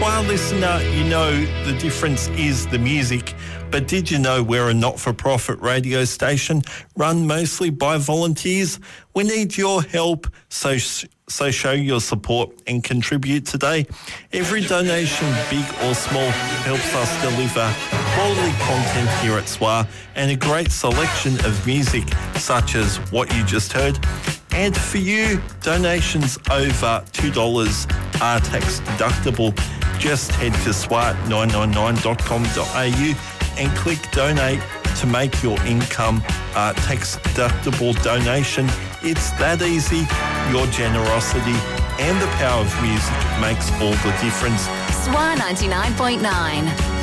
SWR listener, you know the difference is the music, but did you know we're a not-for-profit radio station run mostly by volunteers? We need your help, so show your support and contribute today. Every donation, big or small, helps us deliver quality content here at SWR and a great selection of music such as what you just heard. And for you, donations over $2 are tax deductible. Just head to swar999.com.au and click donate to make your income tax deductible donation. It's that easy. Your generosity and the power of music makes all the difference. SWR 99.9.